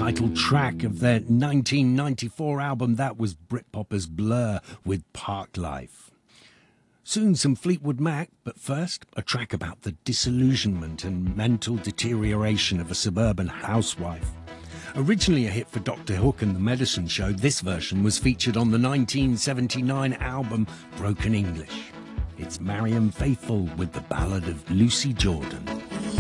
title track of their 1994 album. That was Britpopper's Blur with Park Life. Soon some Fleetwood Mac, but first a track about the disillusionment and mental deterioration of a suburban housewife. Originally a hit for Dr. Hook and the Medicine Show, this version was featured on the 1979 album Broken English. It's Marianne Faithfull with the Ballad of Lucy Jordan.